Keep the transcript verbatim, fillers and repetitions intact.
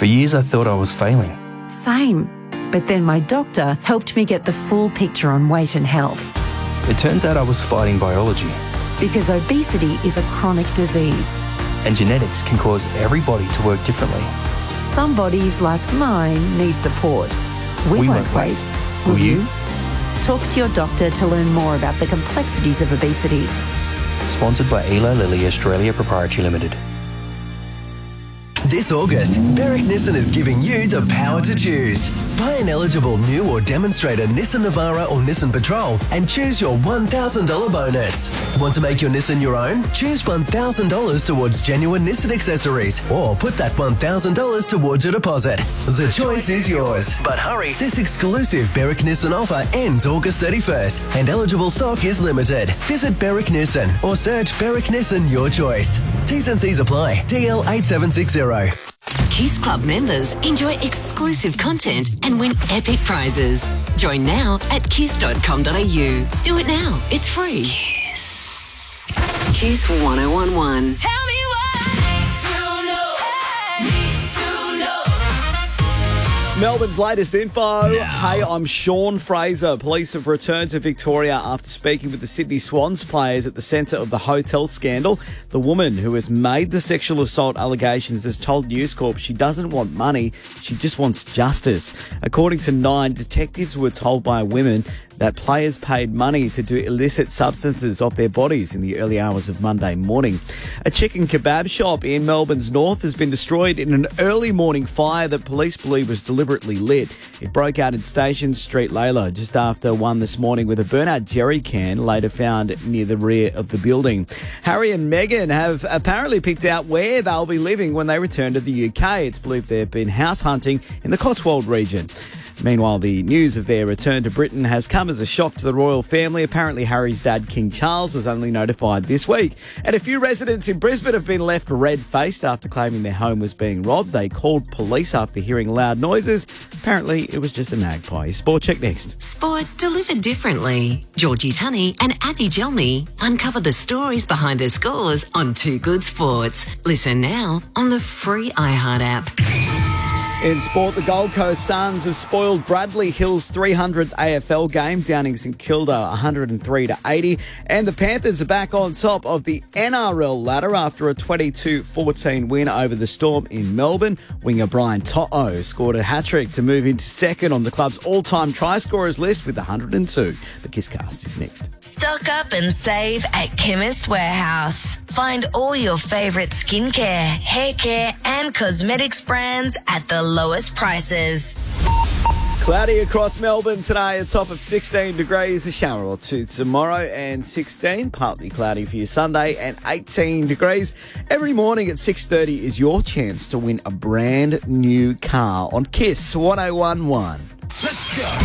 For years I thought I was failing. Same. But then my doctor helped me get the full picture on weight and health. It turns out I was fighting biology. Because obesity is a chronic disease. And genetics can cause every body to work differently. Some bodies, like mine, need support. We, We won't won't wait. wait. Will Will you? you? Talk to your doctor to learn more about the complexities of obesity. Sponsored by Eli Lilly Australia Proprietary Limited. This August, Berwick Nissan is giving you the power to choose. Buy an eligible new or demonstrator Nissan Navara or Nissan Patrol and choose your one thousand dollars bonus. Want to make your Nissan your own? Choose one thousand dollars towards genuine Nissan accessories or put that one thousand dollars towards your deposit. The choice is yours. But hurry, this exclusive Berwick Nissan offer ends August thirty-first and eligible stock is limited. Visit Berwick Nissan or search Berwick Nissan your choice. T's and C's apply. D L eight seven six zero. Kiss Club members enjoy exclusive content and win epic prizes. Join now at kiss dot com dot a u. Do it now. It's free. Kiss. Kiss one oh one one. Tell me why. To know. Need to know. Melbourne's latest info. Hey, I'm Sean Fraser. Police have returned to Victoria after speaking with the Sydney Swans players at the centre of the hotel scandal. The woman who has made the sexual assault allegations has told News Corp she doesn't want money, she just wants justice. According to Nine, detectives were told by women that players paid money to do illicit substances off their bodies in the early hours of Monday morning. A chicken kebab shop in Melbourne's north has been destroyed in an early morning fire that police believe was deliberately lit. It broke out in Station Street, Layla, just after one this morning, with a burnout jerry can later found near the rear of the building. Harry and Meghan have apparently picked out where they'll be living when they return to the U K. It's believed they've been house hunting in the Cotswold region. Meanwhile, the news of their return to Britain has come as a shock to the royal family. Apparently, Harry's dad, King Charles, was only notified this week. And a few residents in Brisbane have been left red-faced after claiming their home was being robbed. They called police after hearing loud noises. Apparently, it was just a magpie. Sport check next. Sport delivered differently. Georgie Tunney and Athy Gelmy uncover the stories behind her scores on Too Good Sports. Listen now on the free iHeart app. In sport, the Gold Coast Suns have spoiled Bradley Hill's three hundredth A F L game, downing St Kilda one hundred three to eighty. And the Panthers are back on top of the N R L ladder after a twenty-two fourteen win over the Storm in Melbourne. Winger Brian To'o scored a hat-trick to move into second on the club's all-time try scorers list with one hundred two. The Kisscast is next. Stock up and save at Chemist Warehouse. Find all your favourite skincare, hair care and cosmetics brands at the lowest prices. Cloudy across Melbourne today, a top of sixteen degrees, a shower or two tomorrow, and sixteen, partly cloudy for your Sunday, and eighteen degrees. Every morning at six thirty is your chance to win a brand new car on Kiss one oh one one. Let's go.